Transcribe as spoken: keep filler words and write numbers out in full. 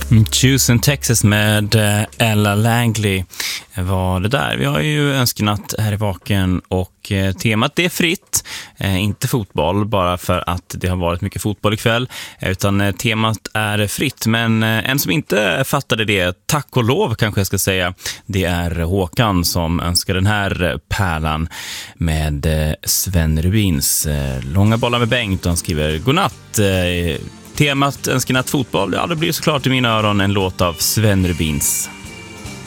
Houston, Texas med Ella Langley var det där. Vi har ju önskat här i Vaken och temat det är fritt, inte fotboll bara för att det har varit mycket fotboll ikväll, utan temat är fritt. Men en som inte fattade det, tack och lov kanske jag ska säga, det är Håkan som önskar den här pärlan med Sven Rubins Långa bollar med Bengt. Han skriver godnatt. Temat önskar natt fotboll, ja det blir såklart i mina öron en låt av Sven Rubins.